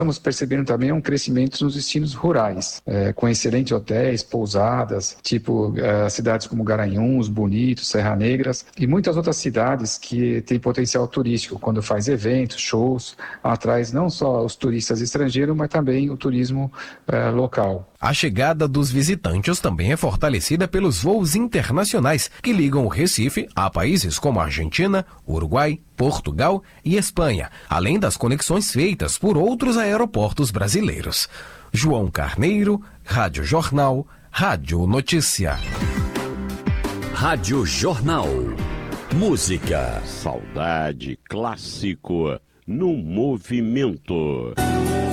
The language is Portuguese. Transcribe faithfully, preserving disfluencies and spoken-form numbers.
Estamos percebendo também um crescimento nos destinos rurais, é, com excelentes hotéis, pousadas, tipo é, cidades como Garanhuns, Bonito, Serra Negras e muitas outras cidades que têm potencial turístico, quando faz eventos, shows, atrai não só os turistas estrangeiros, mas também o turismo é, local. A chegada dos visitantes também é fortalecida pelos voos internacionais que ligam o Recife a países como Argentina, Uruguai, Portugal e Espanha, além das conexões feitas por outros aeroportos brasileiros. João Carneiro, Rádio Jornal, Rádio Notícia. Rádio Jornal. Música, saudade, clássico no movimento.